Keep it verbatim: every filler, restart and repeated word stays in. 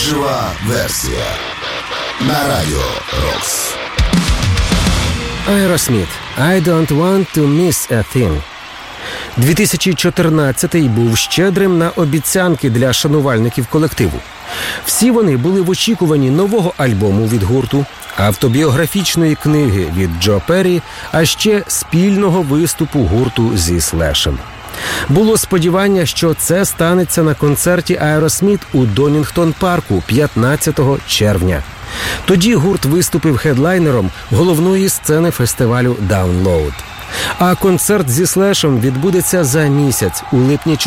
Жива версія на Радіо Рокс. Aerosmith. I don't want to miss a thing. дві тисячі чотирнадцятий був щедрим на обіцянки для шанувальників колективу. Всі вони були в очікуванні нового альбому від гурту, автобіографічної книги від Джо Перрі, а ще спільного виступу гурту зі Слешем. Було сподівання, що це станеться на концерті Aerosmith у Донінгтон-парку п'ятнадцятого червня. Тоді гурт виступив хедлайнером головної сцени фестивалю Download. А концерт зі Слешем відбудеться за місяць, у липні